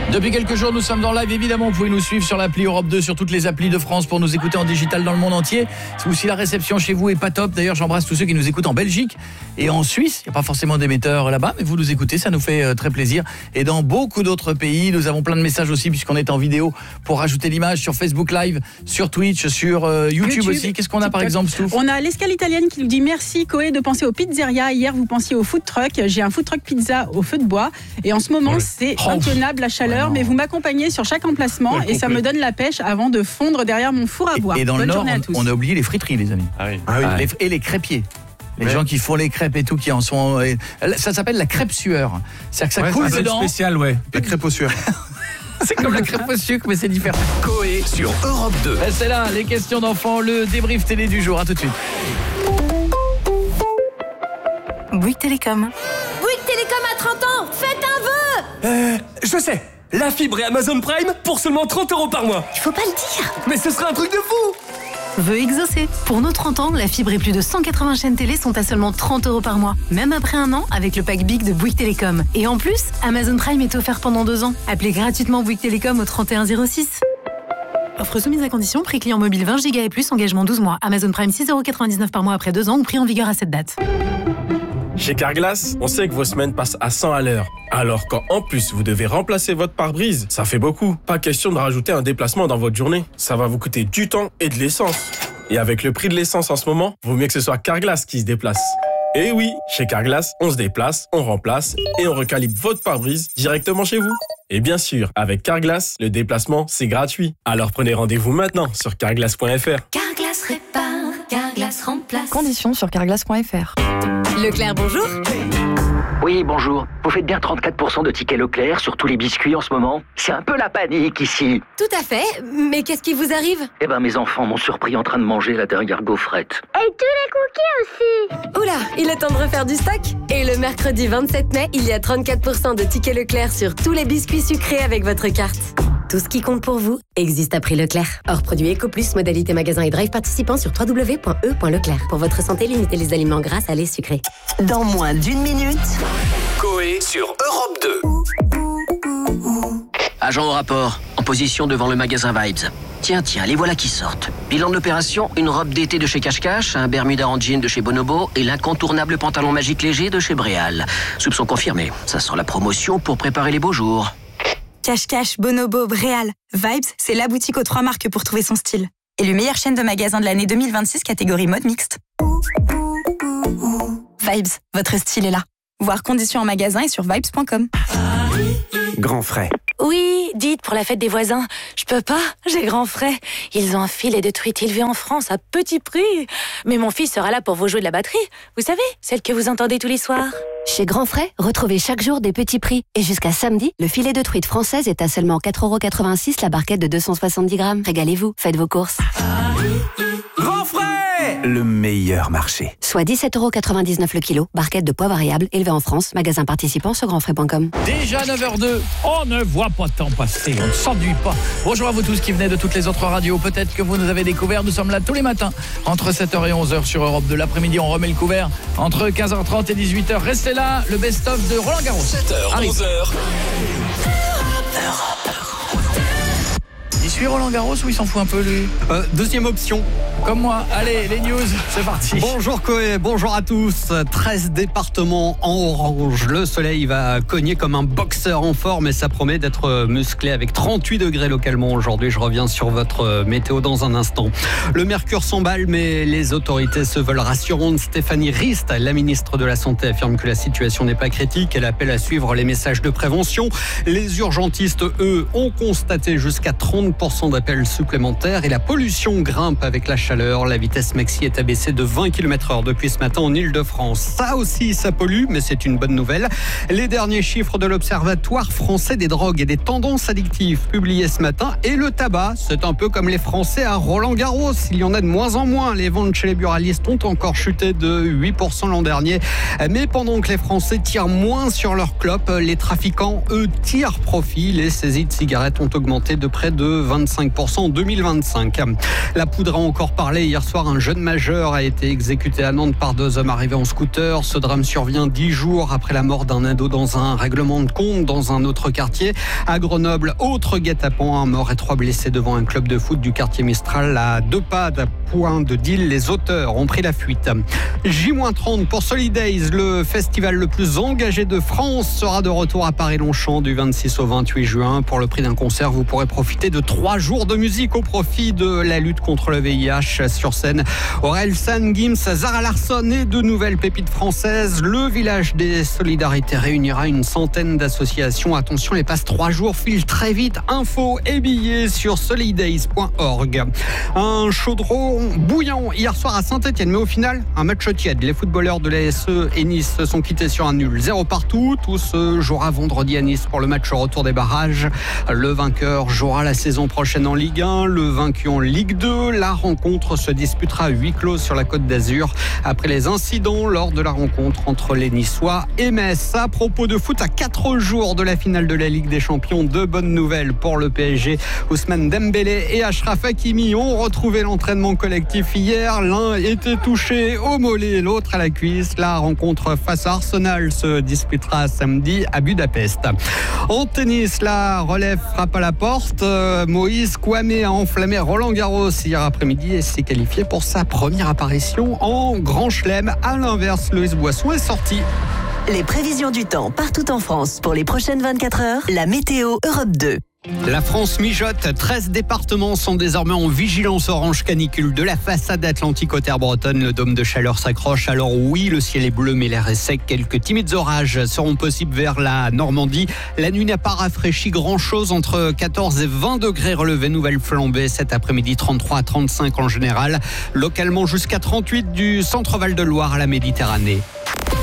Depuis quelques jours, nous sommes en live. Évidemment, vous pouvez nous suivre sur l'appli Europe 2, sur toutes les applis de France pour nous écouter en digital dans le monde entier. Ou si la réception chez vous est pas top, d'ailleurs, j'embrasse tous ceux qui nous écoutent en Belgique et en Suisse. Il n'y a pas forcément d'émetteurs là-bas, mais vous nous écoutez, ça nous fait très plaisir. Et dans beaucoup d'autres pays, nous avons plein de messages aussi, puisqu'on est en vidéo pour rajouter l'image sur Facebook Live, sur Twitch, sur YouTube aussi. Qu'est-ce qu'on a par exemple, Stouff ? On a l'escale italienne qui nous dit merci Koé de penser aux pizzerias. Hier, vous pensiez au food truck. J'ai un food truck pizza au feu de bois. Et en ce moment, c'est intenable la chaleur. Mais vous m'accompagnez sur chaque emplacement et ça me donne la pêche avant de fondre derrière mon four à bois. Et dans Bonne le Nord, on a oublié les friteries, les amis. Et les crêpiers. Les gens qui font les crêpes et tout, qui en sont... Ça s'appelle la crêpe sueur. C'est-à-dire que ça coule dedans. C'est spécial, la crêpe au sueur. C'est comme la crêpe au sucre, mais c'est différent. Koé sur Europe 2. Et c'est là, les questions d'enfants, le débrief télé du jour. À tout de suite. Bouygues Télécom. Bouygues Télécom a 30 ans. Faites un vœu. Je sais. La fibre et Amazon Prime pour seulement 30 € par mois. Il faut pas le dire. Mais ce serait un truc de fou. Vœu exaucé. Pour nos 30 ans, la fibre et plus de 180 chaînes télé sont à seulement 30 € par mois. Même après un an, avec le pack Big de Bouygues Télécom. Et en plus, Amazon Prime est offert pendant 2 ans. Appelez gratuitement Bouygues Télécom au 3106. Offre soumise à condition, prix client mobile 20 Go et plus, engagement 12 mois. Amazon Prime 6,99 € par mois après 2 ans ou prix en vigueur à cette date. Chez Carglass, on sait que vos semaines passent à 100 à l'heure. Alors quand en plus vous devez remplacer votre pare-brise, ça fait beaucoup. Pas question de rajouter un déplacement dans votre journée. Ça va vous coûter du temps et de l'essence. Et avec le prix de l'essence en ce moment, vaut mieux que ce soit Carglass qui se déplace. Et oui, chez Carglass, on se déplace, on remplace et on recalibre votre pare-brise directement chez vous. Et bien sûr, avec Carglass, le déplacement, c'est gratuit. Alors prenez rendez-vous maintenant sur carglass.fr. Carglass répare, Carglass remplace. Conditions sur carglass.fr. Leclerc, bonjour. Oui, bonjour. Vous faites bien 34% de tickets Leclerc sur tous les biscuits en ce moment. C'est un peu la panique ici. Tout à fait, mais qu'est-ce qui vous arrive ? Eh ben, mes enfants m'ont surpris en train de manger la dernière gaufrette. Et tous les cookies aussi. Oula, il est temps de refaire du stock. Et le mercredi 27 mai, il y a 34% de tickets Leclerc sur tous les biscuits sucrés avec votre carte. Tout ce qui compte pour vous existe à prix Leclerc. Hors produit EcoPlus, modalité magasin et drive participant sur www.e.leclerc. Pour votre santé, limitez les aliments gras, salés, sucrés. Dans moins d'1 minute. Koé sur Europe 2. Agent au rapport, en position devant le magasin Vibes. Tiens, les voilà qui sortent. Bilan de l'opération, une robe d'été de chez Cache Cache, un Bermuda en jean de chez Bonobo et l'incontournable pantalon magique léger de chez Bréal. Soupçon confirmé, ça sent la promotion pour préparer les beaux jours. Cache Cache, Bonobo, Bréal. Vibes, c'est la boutique aux 3 marques pour trouver son style. Et le meilleure chaîne de magasins de l'année 2026, catégorie mode mixte. Vibes, votre style est là. Voir conditions en magasin et sur vibes.com. Grand frais. Oui, dites, pour la fête des voisins. Je peux pas, j'ai grand frais. Ils ont un filet de truite élevé en France à petit prix. Mais mon fils sera là pour vous jouer de la batterie. Vous savez, celle que vous entendez tous les soirs. Chez Grand Frais, retrouvez chaque jour des petits prix. Et jusqu'à samedi, le filet de truite française est à seulement 4,86 € la barquette de 270 grammes. Régalez-vous, faites vos courses. Grand frais, le meilleur marché. Soit 17,99 € le kilo, barquette de poids variable, élevée en France, magasin participant sur grandfrais.com. Déjà 9h02, on ne voit pas le temps passer, on ne s'ennuie pas. Bonjour à vous tous qui venez de toutes les autres radios. Peut-être que vous nous avez découvert, nous sommes là tous les matins, entre 7h et 11h sur Europe 2. L'après-midi, on remet le couvert entre 15h30 et 18h. Restez là, le best-of de Roland Garros. 7h, 11h. Il suit Roland Garros ou il s'en fout un peu lui ? Deuxième option. Comme moi. Allez, les news, c'est parti. Bonjour Koé, bonjour à tous. 13 départements en orange. Le soleil va cogner comme un boxeur en forme et ça promet d'être musclé avec 38 degrés localement aujourd'hui. Je reviens sur votre météo dans un instant. Le mercure s'emballe, mais les autorités se veulent rassurantes. Stéphanie Rist, la ministre de la Santé, affirme que la situation n'est pas critique. Elle appelle à suivre les messages de prévention. Les urgentistes, eux, ont constaté jusqu'à 30% d'appels supplémentaires et la pollution grimpe avec la chaleur. La vitesse maxi est abaissée de 20 km/h depuis ce matin en Ile-de-France. Ça aussi, ça pollue, mais c'est une bonne nouvelle. Les derniers chiffres de l'Observatoire français des drogues et des tendances addictives publiés ce matin. Et le tabac, c'est un peu comme les Français à Roland-Garros. Il y en a de moins en moins. Les ventes chez les buralistes ont encore chuté de 8% l'an dernier. Mais pendant que les Français tirent moins sur leurs clopes, les trafiquants, eux, tirent profit. Les saisies de cigarettes ont augmenté de près de 25% en 2025. La poudre a encore parlé. Hier soir, un jeune majeur a été exécuté à Nantes par 2 hommes arrivés en scooter. Ce drame survient 10 jours après la mort d'un ado dans un règlement de compte dans un autre quartier. À Grenoble, autre guet-apens, un mort et 3 blessés devant un club de foot du quartier Mistral. À 2 pas d'un point de deal, les auteurs ont pris la fuite. J-30 pour Solidays, le festival le plus engagé de France, sera de retour à Paris-Longchamp du 26 au 28 juin. Pour le prix d'un concert, vous pourrez profiter de 3 jours de musique au profit de la lutte contre le VIH. Sur scène, Orelsan, Gims, Zara Larsson et de nouvelles pépites françaises. Le village des solidarités réunira une centaine d'associations. Attention, les passes 3 jours filent très vite. Infos et billets sur solidays.org. Un chaudron bouillant hier soir à Saint-Etienne, mais au final, un match tiède. Les footballeurs de l'ASE et Nice se sont quittés sur un nul 0 partout. Tout se jouera vendredi à Nice pour le match retour des barrages. Le vainqueur jouera la saison prochaine en Ligue 1, le vaincu en Ligue 2. La rencontre se disputera à huis clos sur la Côte d'Azur après les incidents lors de la rencontre entre les Niçois et Metz. À propos de foot, à 4 jours de la finale de la Ligue des Champions, 2 bonnes nouvelles pour le PSG. Ousmane Dembélé et Achraf Hakimi ont retrouvé l'entraînement collectif hier. L'un était touché au mollet, l'autre à la cuisse. La rencontre face à Arsenal se disputera samedi à Budapest. En tennis, la relève frappe à la porte. Moïse Kouamé a enflammé Roland Garros hier après-midi et s'est qualifié pour sa première apparition en Grand Chelem. À l'inverse, Loïs Boisson est sorti. Les prévisions du temps partout en France pour les prochaines 24 heures. La météo Europe 2. La France mijote. 13 départements sont désormais en vigilance orange canicule. De la façade atlantique aux terres bretonnes, le dôme de chaleur s'accroche. Alors oui, le ciel est bleu, mais l'air est sec. Quelques timides orages seront possibles vers la Normandie. La nuit n'a pas rafraîchi grand-chose. Entre 14 et 20 degrés relevés, nouvelle flambée. Cet après-midi, 33 à 35 en général. Localement jusqu'à 38 du centre Val-de-Loire à la Méditerranée.